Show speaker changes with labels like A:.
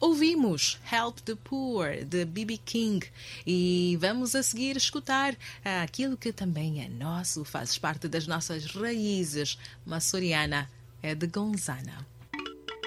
A: Ouvimos Help the Poor, de B.B. King, e vamos a seguir escutar aquilo que também é nosso, faz parte das nossas raízes, uma açoriana, é de Gonzana.